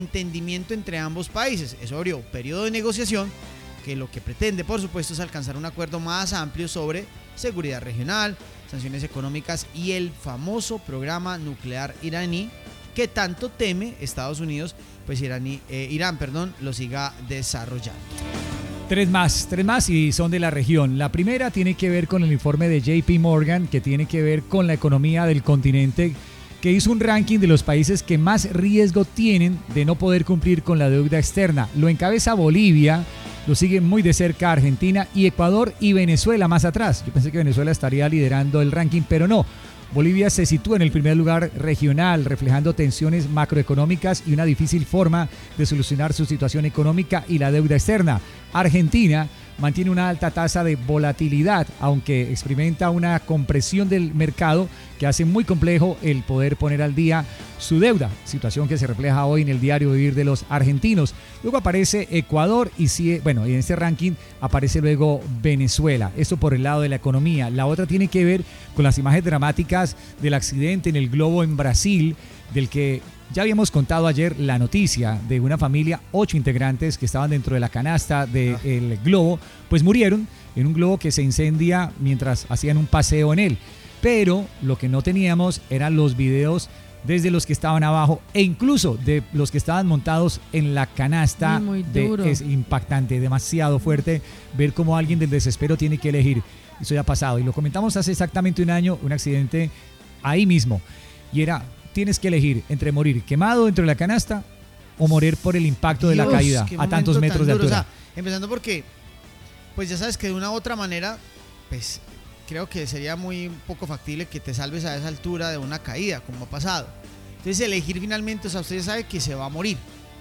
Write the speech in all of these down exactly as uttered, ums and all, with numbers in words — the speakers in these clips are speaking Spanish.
entendimiento entre ambos países. Eso abrió un periodo de negociación que lo que pretende, por supuesto, es alcanzar un acuerdo más amplio sobre seguridad regional, sanciones económicas y el famoso programa nuclear iraní que tanto teme Estados Unidos, pues iraní, eh, Irán, perdón, lo siga desarrollando. Tres más, tres más y son de la región. La primera tiene que ver con el informe de J P Morgan, que tiene que ver con la economía del continente, que hizo un ranking de los países que más riesgo tienen de no poder cumplir con la deuda externa. Lo encabeza Bolivia, lo siguen muy de cerca Argentina y Ecuador y Venezuela más atrás. Yo pensé que Venezuela estaría liderando el ranking, pero no. Bolivia se sitúa en el primer lugar regional, reflejando tensiones macroeconómicas y una difícil forma de solucionar su situación económica y la deuda externa. Argentina mantiene una alta tasa de volatilidad, aunque experimenta una compresión del mercado que hace muy complejo el poder poner al día su deuda, situación que se refleja hoy en el diario vivir de los argentinos. Luego aparece Ecuador y sí, bueno, y en este ranking aparece luego Venezuela. Esto por el lado de la economía. La otra tiene que ver con las imágenes dramáticas del accidente en el globo en Brasil, del que ya habíamos contado ayer la noticia de una familia, ocho integrantes que estaban dentro de la canasta del globo, pues murieron en un globo que se incendia mientras hacían un paseo en él. Pero lo que no teníamos eran los videos desde los que estaban abajo e incluso de los que estaban montados en la canasta. Muy de, duro. es impactante, demasiado fuerte ver cómo alguien del desespero tiene que elegir. Eso ya ha pasado y lo comentamos hace exactamente un año, un accidente ahí mismo. Y era, tienes que elegir entre morir quemado dentro de la canasta o morir por el impacto Dios, de la caída a tantos metros de duro. altura. O sea, empezando porque, pues ya sabes que de una u otra manera, pues creo que sería muy poco factible que te salves a esa altura de una caída, como ha pasado. Entonces elegir finalmente, o sea, usted ya sabe que se va a morir,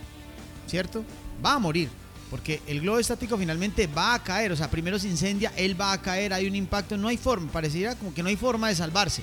¿cierto? Va a morir, porque el globo estático finalmente va a caer, o sea, primero se incendia, él va a caer, hay un impacto, no hay forma, pareciera como que no hay forma de salvarse.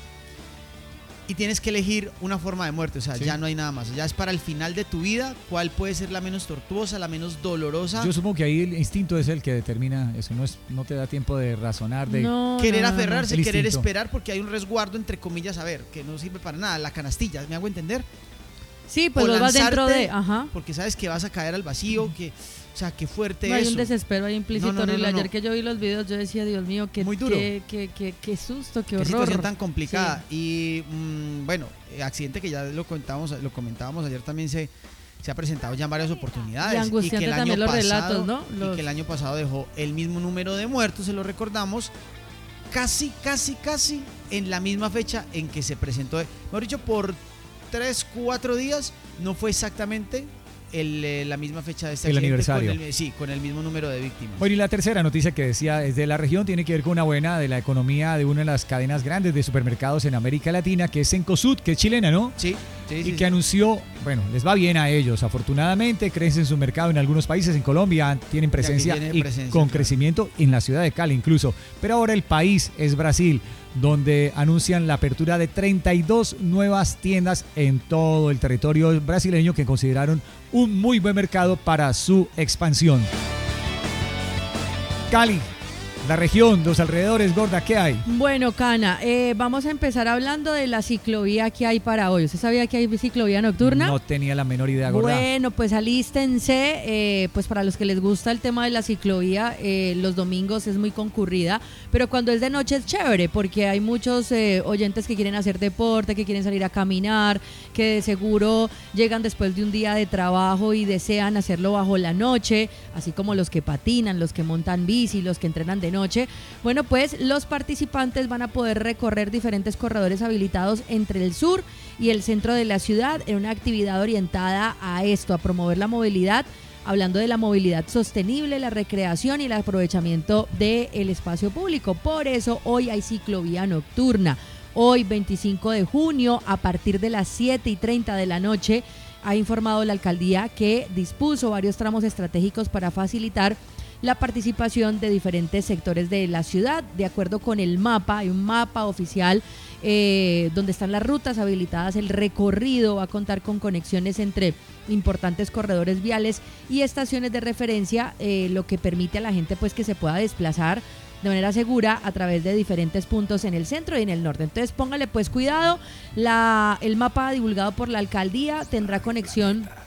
Y tienes que elegir una forma de muerte, o sea, sí. Ya no hay nada más, ya es para el final de tu vida, cuál puede ser la menos tortuosa, la menos dolorosa. Yo supongo que ahí el instinto es el que determina eso, no es, no te da tiempo de razonar, de no, querer no, aferrarse, no. querer esperar, porque hay un resguardo entre comillas, a ver, que no sirve para nada, la canastilla, ¿me hago entender? Sí, pues lo vas dentro de, ajá. Porque sabes que vas a caer al vacío, que, o sea, qué fuerte no, eso. Hay un desespero ahí implícito. No, no, no, no, Ayer no. que yo vi los videos, yo decía, Dios mío, qué, muy duro. Qué, qué, qué, qué susto, qué, qué horror. Qué situación tan complicada. Sí. Y mmm, bueno, accidente que ya lo comentábamos, lo comentábamos ayer también se, se ha presentado ya en varias oportunidades. Y angustiante y que el también año los pasado, relatos, ¿no? Los... Y los... que el año pasado dejó el mismo número de muertos, se lo recordamos, casi, casi, casi en la misma fecha en que se presentó. Mejor dicho, por tres, cuatro días no fue exactamente el, eh, la misma fecha de este el aniversario. Con el, sí, con el mismo número de víctimas. Bueno, y la tercera noticia que decía es de la región, tiene que ver con una buena de la economía de una de las cadenas grandes de supermercados en América Latina, que es Cencosud, que es chilena, ¿no? Sí. Sí, y sí, que sí. anunció, bueno, les va bien a ellos, afortunadamente, crecen su mercado en algunos países, en Colombia tienen presencia tiene y presencia, con claro. crecimiento en la ciudad de Cali incluso, pero ahora el país es Brasil, donde anuncian la apertura de treinta y dos nuevas tiendas en todo el territorio brasileño que consideraron un muy buen mercado para su expansión. Cali. La región, los alrededores, Gorda, ¿qué hay? Bueno, Cana, eh, vamos a empezar hablando de la ciclovía que hay para hoy. ¿Usted sabía que hay ciclovía nocturna? No tenía la menor idea, Gorda. Bueno, pues alístense, eh, pues para los que les gusta el tema de la ciclovía, eh, los domingos es muy concurrida, pero cuando es de noche es chévere, porque hay muchos eh, oyentes que quieren hacer deporte, que quieren salir a caminar, que de seguro llegan después de un día de trabajo y desean hacerlo bajo la noche, así como los que patinan, los que montan bici, los que entrenan de noche. Noche. Bueno, pues los participantes van a poder recorrer diferentes corredores habilitados entre el sur y el centro de la ciudad en una actividad orientada a esto, a promover la movilidad, hablando de la movilidad sostenible, la recreación y el aprovechamiento del espacio público. Por eso hoy hay ciclovía nocturna. Hoy, veinticinco de junio, a partir de las siete y treinta de la noche, ha informado la alcaldía que dispuso varios tramos estratégicos para facilitar la participación de diferentes sectores de la ciudad, de acuerdo con el mapa. Hay un mapa oficial eh, donde están las rutas habilitadas, el recorrido va a contar con conexiones entre importantes corredores viales y estaciones de referencia, eh, lo que permite a la gente pues que se pueda desplazar de manera segura a través de diferentes puntos en el centro y en el norte. Entonces póngale pues cuidado, la, el mapa divulgado por la alcaldía tendrá conexión